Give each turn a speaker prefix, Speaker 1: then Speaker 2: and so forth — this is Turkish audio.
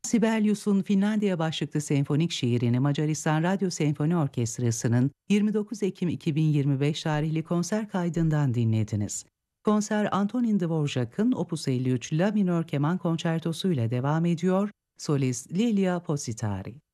Speaker 1: Sibelius'un Finlandiya başlıklı senfonik şiirini Macaristan Radyo Senfoni Orkestrası'nın 29 Ekim 2025 tarihli konser kaydından dinlediniz. Konser Antonin Dvorak'ın Opus 53 La minör keman konçertosu ile devam ediyor. Solist Lilia Positari.